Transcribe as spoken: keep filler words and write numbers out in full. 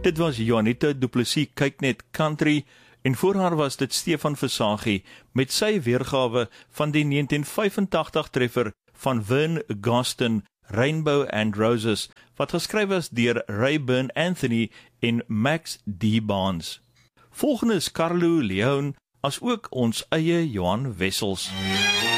Dit was Juanita Du Plessis kyk net country, en voor haar was dit Stefan Versagie met sy weergawe van die negentien vyfentagtig treffer van Vern Gosdin, Rainbow and Roses, wat geskryf was deur Rayburn Anthony en Max D. Barnes. Volgende is Carlo Leon, as ook ons eie Johan Wessels.